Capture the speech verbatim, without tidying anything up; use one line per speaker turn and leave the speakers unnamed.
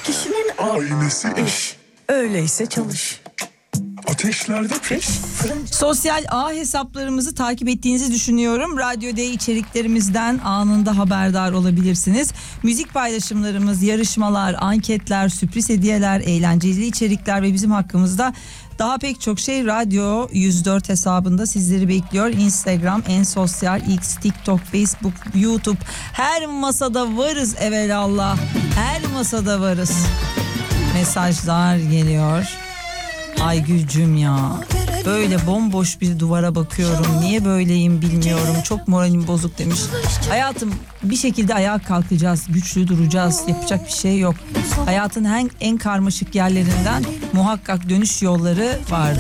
Kişinin aynısı iş. Öyleyse çalış. Ateşlerde piş, fırın.
Sosyal ağ hesaplarımızı takip ettiğinizi düşünüyorum. Radyo D içeriklerimizden anında haberdar olabilirsiniz. Müzik paylaşımlarımız, yarışmalar, anketler, sürpriz hediyeler, eğlenceli içerikler ve bizim hakkımızda daha pek çok şey Radyo yüz dört hesabında sizleri bekliyor. Instagram, En Sosyal, X, TikTok, Facebook, YouTube, her masada varız evelallah. Her masada varız. Mesajlar geliyor. Ay Gülcüm ya, böyle bomboş bir duvara bakıyorum, niye böyleyim bilmiyorum, çok moralim bozuk demiş. Hayatım, bir şekilde ayağa kalkacağız, güçlü duracağız, yapacak bir şey yok. Hayatın en, en karmaşık yerlerinden muhakkak dönüş yolları vardır.